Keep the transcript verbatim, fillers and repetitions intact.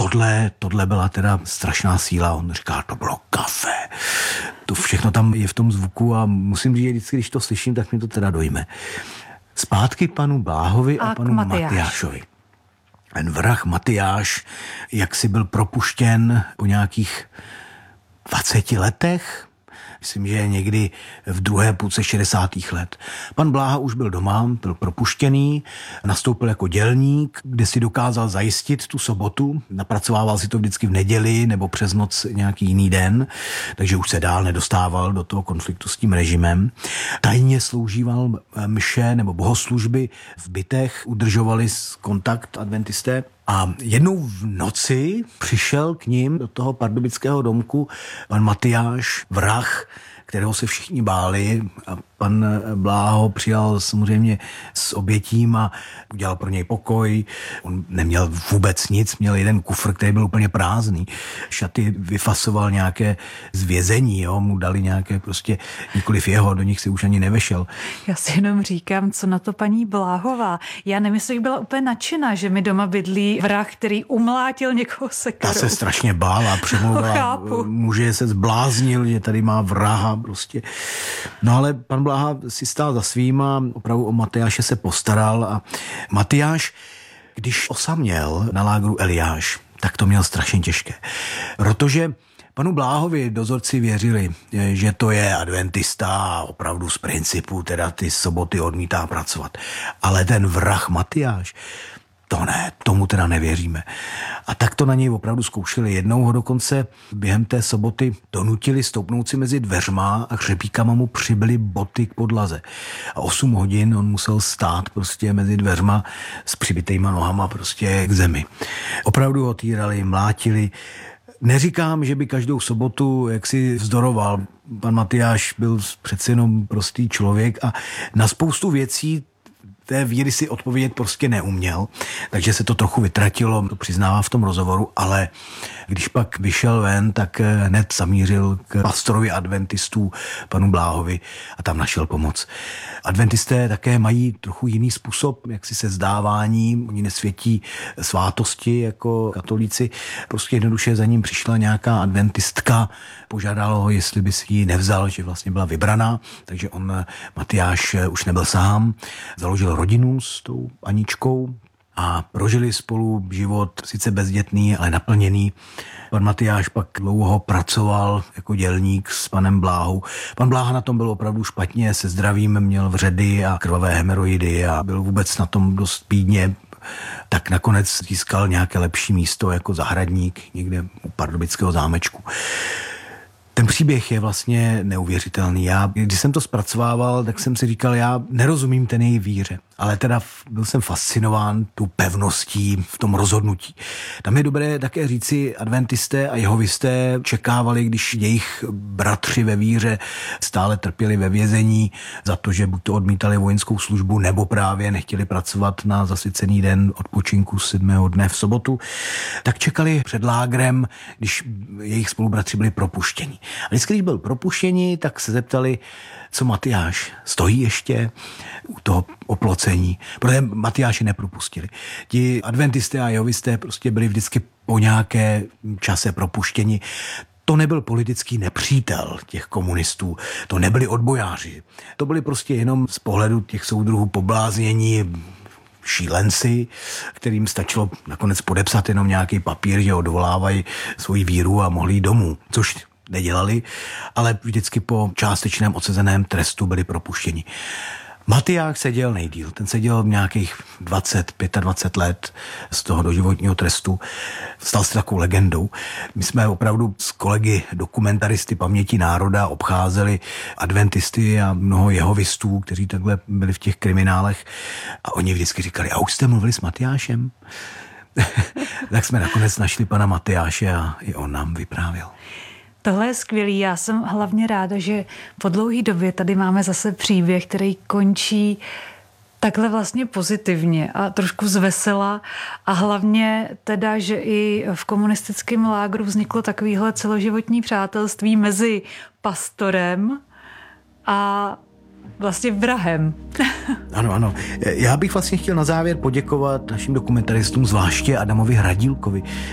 tohle, tohle byla teda strašná síla. On říká, to bylo kafe. To všechno tam je v tom zvuku a musím říct, že vždycky, když to slyším, tak mi to teda dojme. Zpátky panu Bláhovi a, a panu Matyáš. Matyášovi. Ten vrah Matyáš, jak si byl propuštěn po nějakých dvaceti letech, myslím, že někdy v druhé půlce šedesátých let. Pan Bláha už byl doma, byl propuštěný, nastoupil jako dělník, kde si dokázal zajistit tu sobotu, napracovával si to vždycky v neděli nebo přes noc nějaký jiný den, takže už se dál nedostával do toho konfliktu s tím režimem. Tajně sloužíval mše nebo bohoslužby v bytech, udržovali kontakt adventisté. A jednou v noci přišel k ním do toho pardubického domku pan Matyáš, vrah, kterého se všichni báli, a pan Bláho přijal samozřejmě s obětím a udělal pro něj pokoj. On neměl vůbec nic, měl jeden kufr, který byl úplně prázdný. Šaty vyfasoval nějaké z vězení, jo, mu dali nějaké prostě, nikoliv jeho, do nich si už ani nevešel. Já si jenom říkám, co na to paní Bláhová. Já nemyslím, že byla úplně nadšená, že mi doma bydlí vrah, který umlátil někoho sekerou. Ta se strašně bála, přemlouvala, muže se zbláznil, že tady má vraha prostě. No ale pan Bláha si stál za svým a opravdu o Matyáše se postaral a Matyáš, když osaměl na lágru Eliáš, tak to měl strašně těžké. Protože panu Bláhovi dozorci věřili, že to je adventista a opravdu z principu teda ty soboty odmítá pracovat. Ale ten vrah Matyáš, to ne, tomu teda nevěříme. A tak to na něj opravdu zkoušeli. Jednou ho dokonce během té soboty donutili stoupnout si mezi dveřma a hřebíkama mu přibyly boty k podlaze. A osm hodin on musel stát prostě mezi dveřma s přibitejma nohama prostě k zemi. Opravdu ho týrali, mlátili. Neříkám, že by každou sobotu jaksi vzdoroval. Pan Matyáš byl přece jenom prostý člověk a na spoustu věcí té víry si odpovědět prostě neuměl, takže se to trochu vytratilo, to přiznává v tom rozhovoru, ale když pak vyšel ven, tak hned zamířil k pastorovi adventistů, panu Bláhovi, a tam našel pomoc. Adventisté také mají trochu jiný způsob, jak si se zdávání, oni nesvětí svátosti jako katolíci, prostě jednoduše za ním přišla nějaká adventistka, požádalo ho, jestli by si ji nevzal, že vlastně byla vybraná, takže on, Matyáš, už nebyl sám, založil rodinu s tou Aničkou a prožili spolu život sice bezdětný, ale naplněný. Pan Matyáš pak dlouho pracoval jako dělník s panem Bláhou. Pan Bláha na tom byl opravdu špatně, se zdravím, měl vředy a krvavé hemoroidy a byl vůbec na tom dost bídně. Tak nakonec získal nějaké lepší místo jako zahradník někde u pardubického zámečku. Ten příběh je vlastně neuvěřitelný. Já, když jsem to zpracovával, tak jsem si říkal, já nerozumím té její víře, ale teda byl jsem fascinován tou pevností v tom rozhodnutí. Tam je dobré také říci, adventisté a jehovisté čekávali, když jejich bratři ve víře stále trpěli ve vězení za to, že buď to odmítali vojenskou službu, nebo právě nechtěli pracovat na zasvěcený den odpočinku sedmého dne v sobotu, tak čekali před lágrem, když jejich spolubratři byli propuštěni. A vždycky, když byl propuštěni, tak se zeptali, co Matyáš, stojí ještě u toho oplocení, protože Matyáše nepropustili. Ti adventisté a jehovisté prostě byli vždycky po nějaké čase propuštěni. To nebyl politický nepřítel těch komunistů, to nebyli odbojáři. To byli prostě jenom z pohledu těch soudruhů pobláznění šílenci, kterým stačilo nakonec podepsat jenom nějaký papír, že odvolávají svoji víru a mohli jít domů, což nedělali, ale vždycky po částečném odsezeném trestu byli propuštěni. Matyáš seděl nejdýl, ten seděl nějakých dvacet, dvacet pět let z toho doživotního trestu. Stal se takovou legendou. My jsme opravdu s kolegy dokumentaristy paměti národa obcházeli adventisty a mnoho jehovistů, kteří takhle byli v těch kriminálech a oni vždycky říkali, a už jste mluvili s Matyášem? Tak jsme nakonec našli pana Matyáše a i on nám vyprávěl. Tohle je skvělý. Já jsem hlavně ráda, že po dlouhé době tady máme zase příběh, který končí takhle vlastně pozitivně a trošku zvesela a hlavně teda, že i v komunistickém lágru vzniklo takovýhle celoživotní přátelství mezi pastorem a vlastně vrahem. Ano, ano. Já bych vlastně chtěl na závěr poděkovat našim dokumentaristům, zvláště Adamovi Hradílkovi.